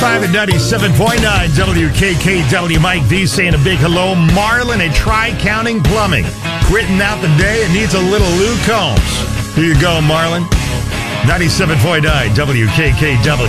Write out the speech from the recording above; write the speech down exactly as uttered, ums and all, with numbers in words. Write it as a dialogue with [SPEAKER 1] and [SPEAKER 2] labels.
[SPEAKER 1] Five at ninety-seven point nine W K K W. Mike V saying a big hello. Marlon at Tri-Counting Plumbing. Quitting out the day and needs a little Lou Combs. Here you go, Marlon. ninety-seven point nine W K K W.